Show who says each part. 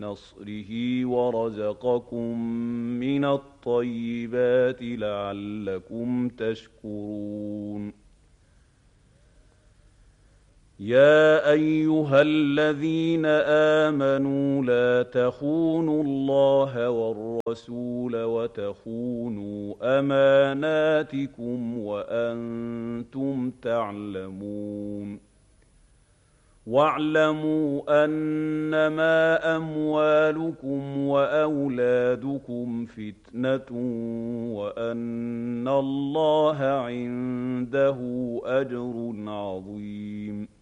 Speaker 1: بنصره ورزقكم من الطيبات لعلكم تشكرون. يا أيها الذين آمنوا لا تخونوا الله والرسول وتخونوا أماناتكم وأنتم تعلمون. واعلموا أنما أموالكم وأولادكم فتنة وأن الله عنده أجر عظيم.